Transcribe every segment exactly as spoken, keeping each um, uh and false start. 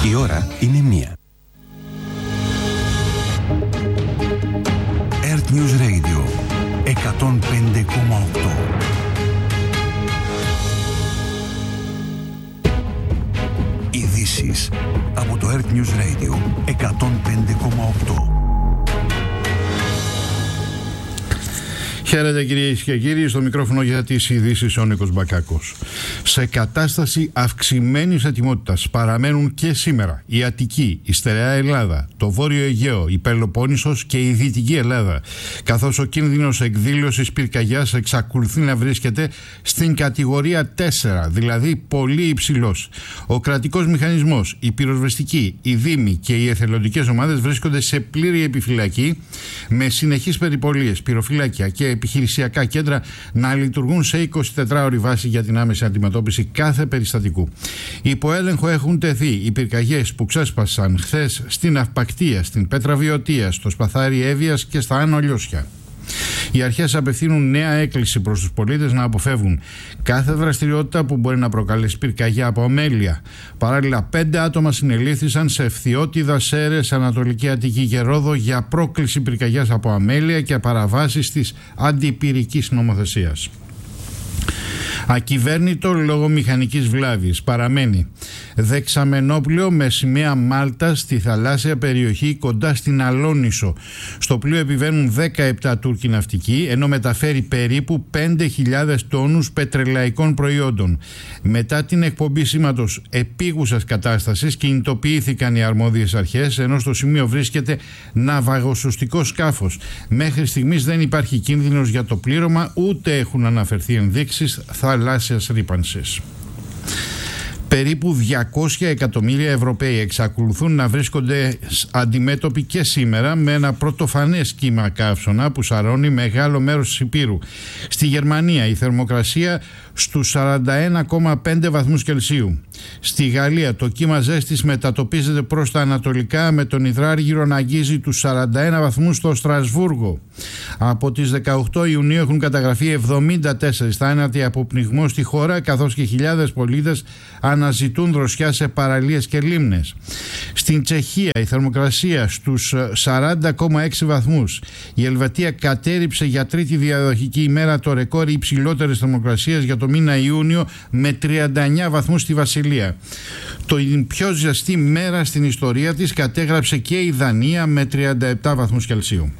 Η ώρα είναι μία. Earth News Radio εκατόν πέντε κόμμα οκτώ. Ειδήσεις από το Earth News Radio εκατόν πέντε κόμμα οκτώ. Χαίρετε κυρίες και κύριοι, στο μικρόφωνο για τις ειδήσεις ο Νίκος Μπακάκος. Σε κατάσταση αυξημένης ετοιμότητας παραμένουν και σήμερα η Αττική, η Στερεά Ελλάδα, το Βόρειο Αιγαίο, η Πελοπόννησος και η Δυτική Ελλάδα, καθώς ο κίνδυνος εκδήλωσης πυρκαγιάς εξακολουθεί να βρίσκεται στην κατηγορία τέσσερα, δηλαδή πολύ υψηλός. Ο κρατικός μηχανισμός, η πυροσβεστική, οι δήμοι και οι εθελοντικές ομάδες βρίσκονται σε πλήρη επιφυλακή, με συνεχείς περιπολίες, πυροφυλάκια και επιχειρησιακά κέντρα να λειτουργούν σε εικοσιτετράωρη βάση για την άμεση αντιμετώπιση κάθε περιστατικού. Υπό έλεγχο έχουν τεθεί οι πυρκαγιές που ξέσπασαν χθες στην Αυπακτία, στην Πέτρα Βιωτίας, στο Σπαθάρι Εύβοιας και στα Άνω Λιώσια. Οι αρχές απευθύνουν νέα έκκληση προς τους πολίτες να αποφεύγουν κάθε δραστηριότητα που μπορεί να προκαλέσει πυρκαγιά από αμέλεια. Παράλληλα, πέντε άτομα συνελήφθησαν σε Φθιώτιδα, Σέρρες, Ανατολική Αττική και Ρόδο για πρόκληση πυρκαγιάς από αμέλεια και παραβάσεις της αντιπυρικής νομοθεσίας. Ακυβέρνητο λόγω μηχανικής βλάβης παραμένει δεξαμενόπλοιο με σημαία Μάλτα στη θαλάσσια περιοχή κοντά στην Αλόνισο. Στο πλοίο επιβαίνουν δεκαεπτά Τούρκοι ναυτικοί, ενώ μεταφέρει περίπου πέντε χιλιάδες τόνους πετρελαϊκών προϊόντων. Μετά την εκπομπή σήματος επίγουσας κατάστασης κινητοποιήθηκαν οι αρμόδιες αρχές, ενώ στο σημείο βρίσκεται ναυαγοσωστικό σκάφος. Μέχρι στιγμής δεν υπάρχει κίνδυνος για το πλήρωμα, ούτε έχουν αναφερθεί ενδείξεις θαλάσσιας ρύπανσης. Περίπου διακόσια εκατομμύρια Ευρωπαίοι εξακολουθούν να βρίσκονται αντιμέτωποι και σήμερα με ένα πρωτοφανές κύμα καύσωνα που σαρώνει μεγάλο μέρος της Υπήρου. Στη Γερμανία η θερμοκρασία στους σαράντα ένα κόμμα πέντε βαθμούς Κελσίου. Στη Γαλλία το κύμα ζέστης μετατοπίζεται προς τα ανατολικά, με τον υδράργυρο να αγγίζει τους σαράντα ένα βαθμούς στο Στρασβούργο. Από τις δεκαοκτώ Ιουνίου έχουν καταγραφεί εβδομήντα τέσσερα θάνατοι από πνιγμό στη χώρα, καθώς και χιλιάδες πολίτες αναζητούν δροσιά σε παραλίες και λίμνες. Στην Τσεχία η θερμοκρασία στους σαράντα κόμμα έξι βαθμούς. Η Ελβετία κατέριψε για τρίτη διαδοχική ημέρα το ρεκόρ υψηλότερης θερμοκρασίας για το μήνα Ιούνιο, με τριάντα εννέα βαθμούς στη Βασιλεία. Το πιο ζεστή μέρα στην ιστορία της κατέγραψε και η Δανία με τριάντα επτά βαθμούς Κελσίου.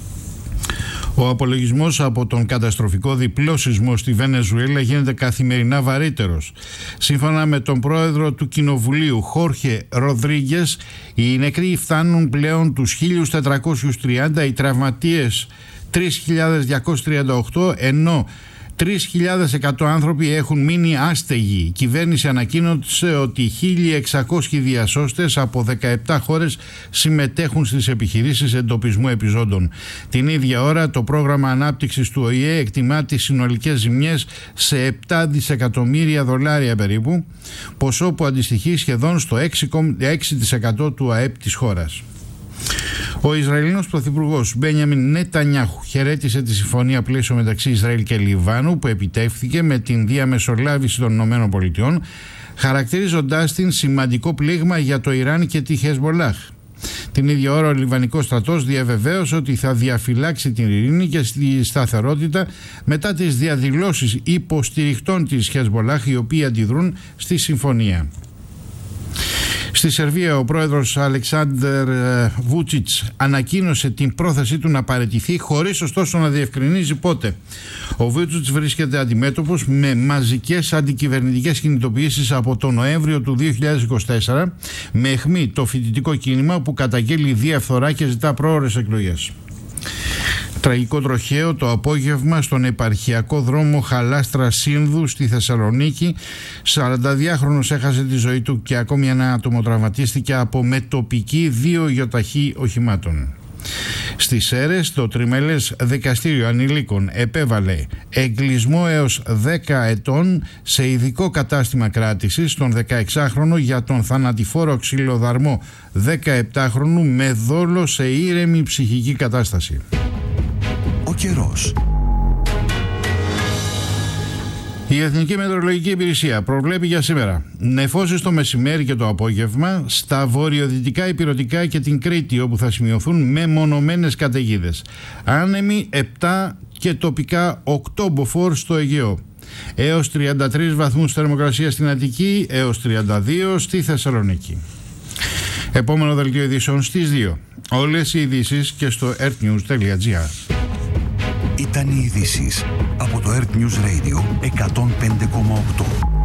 Ο απολογισμός από τον καταστροφικό διπλό σεισμό στη Βενεζουέλα γίνεται καθημερινά βαρύτερος. Σύμφωνα με τον πρόεδρο του Κοινοβουλίου, Χόρχε Ροδρίγκες, οι νεκροί φτάνουν πλέον τους χίλια τετρακόσιους τριάντα, οι τραυματίες τρεις χιλιάδες διακόσιους τριάντα οκτώ, ενώ τρεις χιλιάδες εκατό άνθρωποι έχουν μείνει άστεγοι. Η κυβέρνηση ανακοίνωσε ότι χίλια εξακόσιοι διασώστες από δεκαεπτά χώρες συμμετέχουν στις επιχειρήσεις εντοπισμού επιζώντων. Την ίδια ώρα το πρόγραμμα ανάπτυξης του Ο Η Ε εκτιμά τις συνολικές ζημιές σε επτά δισεκατομμύρια δολάρια περίπου, ποσό που αντιστοιχεί σχεδόν στο έξι κόμμα έξι τοις εκατό του ΑΕΠ της χώρας. Ο Ισραηλινός Πρωθυπουργός Μπένιαμιν Νετανιάχου χαιρέτησε τη συμφωνία πλαίσιο μεταξύ Ισραήλ και Λιβάνου που επιτεύχθηκε με την διαμεσολάβηση των ΗΠΑ, χαρακτηρίζοντάς την σημαντικό πλήγμα για το Ιράν και τη Χεσμολάχ. Την ίδια ώρα ο Λιβανικός στρατός διαβεβαίωσε ότι θα διαφυλάξει την ειρήνη και τη σταθερότητα μετά τις διαδηλώσεις υποστηριχτών της Χεσμολάχ, οι οποίοι αντιδρούν στη συμφωνία. Στη Σερβία ο πρόεδρος Αλεξάνδερ Βούτσιτς ανακοίνωσε την πρόθεσή του να παραιτηθεί, χωρίς ωστόσο να διευκρινίζει πότε. Ο Βούτσιτς βρίσκεται αντιμέτωπος με μαζικές αντικυβερνητικές κινητοποιήσεις από τον Νοέμβριο του δύο χιλιάδες είκοσι τέσσερα, με αιχμή το φοιτητικό κίνημα που καταγγέλει διαφθορά και ζητά πρόωρες εκλογές. Τραγικό τροχαίο το απόγευμα στον επαρχιακό δρόμο Χαλάστρα-Σύνδου στη Θεσσαλονίκη. σαρανταδυάχρονος έχασε τη ζωή του και ακόμη ένα άτομο τραυματίστηκε από μετοπική δύο γιοταχή οχημάτων. Στις Σέρρες το τριμελές δικαστήριο ανηλίκων επέβαλε εγκλεισμό έως δέκα ετών σε ειδικό κατάστημα κράτησης στον δεκαεξάχρονο για τον θανατηφόρο ξυλοδαρμό δεκαεπτάχρονου με δόλο σε ήρεμη ψυχική κατάσταση. Ο καιρός. Η Εθνική Μετεωρολογική Υπηρεσία προβλέπει για σήμερα νεφώσεις το μεσημέρι και το απόγευμα στα βορειοδυτικά ηπειρωτικά και την Κρήτη, όπου θα σημειωθούν μεμονωμένες καταιγίδες. Άνεμοι επτά και τοπικά οκτώ μποφόρ στο Αιγαίο. Έως τριάντα τρεις βαθμούς θερμοκρασία στην Αττική, έως τριάντα δύο στη Θεσσαλονίκη. Επόμενο δελτίο ειδήσεων στις δύο. Όλες οι ειδήσεις και στο earthnews τελεία gr. Ήταν οι ειδήσεις από το Earth News Radio εκατόν πέντε κόμμα οκτώ.